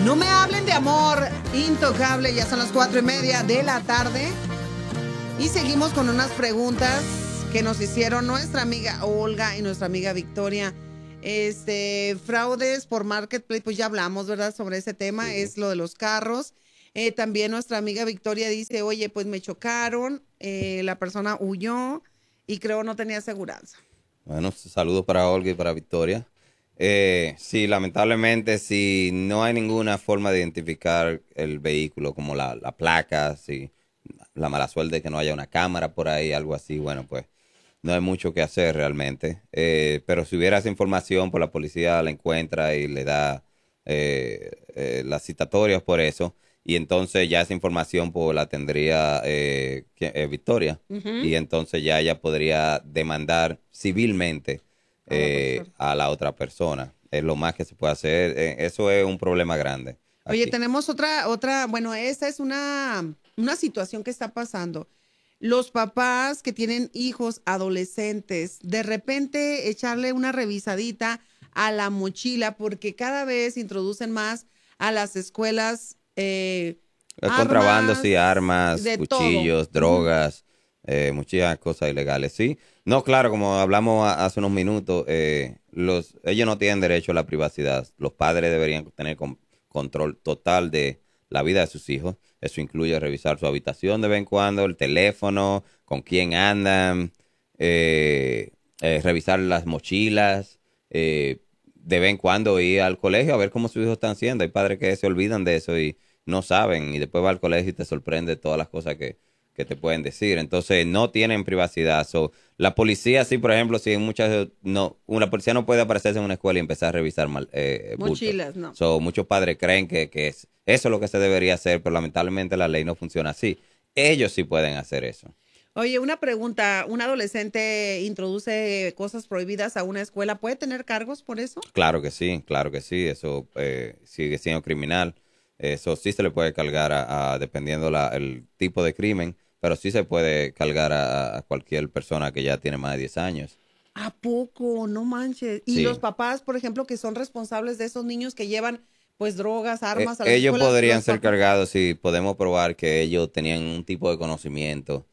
No me hablen de amor, intocable, ya son las 4:30 de la tarde. Y seguimos con unas preguntas que nos hicieron nuestra amiga Olga y nuestra amiga Victoria. Fraudes por Marketplace, pues ya hablamos, ¿verdad? Sobre ese tema, sí. Es lo de los carros. También nuestra amiga Victoria dice, oye, pues me chocaron, la persona huyó y creo no tenía aseguranza. Bueno, saludos para Olga y para Victoria. Sí, lamentablemente, si no hay ninguna forma de identificar el vehículo, como la placa, si la mala suerte de que no haya una cámara por ahí, algo así, bueno, pues no hay mucho que hacer realmente. Pero si hubiera esa información, pues la policía la encuentra y le da las citatorias por eso. Y entonces ya esa información pues la tendría Victoria. Y entonces ya ella podría demandar civilmente a la otra persona. Es lo más que se puede hacer. Eso es un problema grande. Oye, tenemos otra, bueno, esta es una situación que está pasando. Los papás que tienen hijos adolescentes, de repente echarle una revisadita a la mochila, porque cada vez introducen más a las escuelas contrabando, sí, armas, de cuchillos, todo. drogas, muchas cosas ilegales, sí. No, claro, como hablamos hace unos minutos, ellos no tienen derecho a la privacidad. Los padres deberían tener control total de la vida de sus hijos. Eso incluye revisar su habitación de vez en cuando, el teléfono, con quién andan, revisar las mochilas, de vez en cuando ir al colegio a ver cómo sus hijos están haciendo. Hay padres que se olvidan de eso y no saben, y después va al colegio y te sorprende todas las cosas que te pueden decir. Entonces no tienen privacidad. La policía, sí, por ejemplo, si muchas una policía no puede aparecerse en una escuela y empezar a revisar mochilas, no. Muchos padres creen que eso es lo que se debería hacer, pero lamentablemente la ley no funciona así. Ellos sí pueden hacer eso. Oye, una pregunta, ¿un adolescente introduce cosas prohibidas a una escuela? ¿Puede tener cargos por eso? Claro que sí, eso sigue siendo criminal. Eso sí se le puede cargar dependiendo el tipo de crimen, pero sí se puede cargar a cualquier persona que ya tiene más de 10 años. ¿A poco? No manches. Y Sí. los papás, por ejemplo, que son responsables de esos niños que llevan pues drogas, armas a las ellos escuelas. Podrían ser cargados si podemos probar que ellos tenían un tipo de conocimiento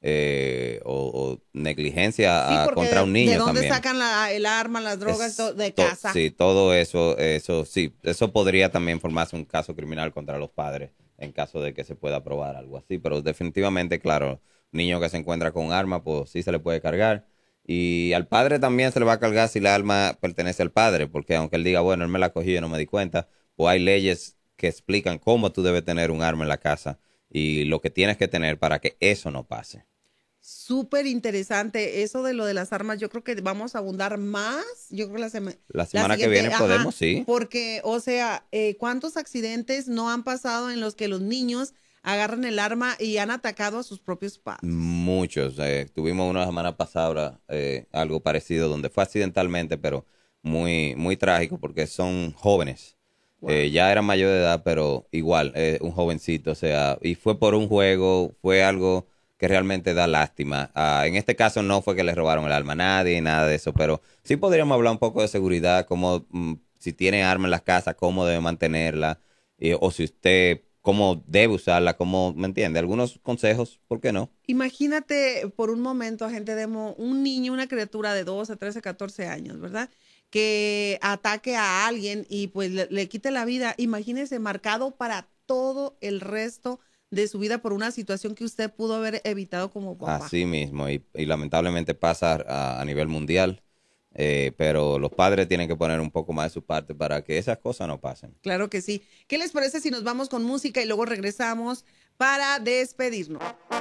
o negligencia contra un niño ¿de dónde también. sacan el arma, las drogas? De casa. Sí, todo eso, sí. Eso podría también formarse un caso criminal contra los padres en caso de que se pueda probar algo así. Pero definitivamente, claro, niño que se encuentra con arma, pues sí se le puede cargar. Y al padre también se le va a cargar si la arma pertenece al padre, porque aunque él diga, bueno, él me la cogió y yo no me di cuenta, pues hay leyes que explican cómo tú debes tener un arma en la casa y lo que tienes que tener para que eso no pase. Súper interesante eso de lo de las armas. Yo creo que vamos a abundar más. Yo creo que la semana que viene podemos, sí. Porque, o sea, ¿cuántos accidentes no han pasado en los que los niños agarran el arma y han atacado a sus propios padres? Muchos. Tuvimos una semana pasada algo parecido donde fue accidentalmente, pero muy, muy trágico porque son jóvenes. Wow. Ya eran mayor de edad, pero igual, un jovencito, o sea, y fue por un juego, fue algo que realmente da lástima. En este caso no fue que le robaron el arma a nadie, nada de eso, pero sí podríamos hablar un poco de seguridad, como si tiene arma en la casa, cómo debe mantenerla, o si usted, cómo debe usarla, cómo, ¿me entiende? Algunos consejos, ¿por qué no? Imagínate por un momento, agente Demo, un niño, una criatura de 12, 13, 14 años, ¿verdad? Que ataque a alguien y pues le quite la vida. Imagínese, marcado para todo el resto de su vida por una situación que usted pudo haber evitado como papá. Así mismo, y lamentablemente pasa a nivel mundial, pero los padres tienen que poner un poco más de su parte para que esas cosas no pasen. Claro que sí. ¿Qué les parece si nos vamos con música y luego regresamos para despedirnos?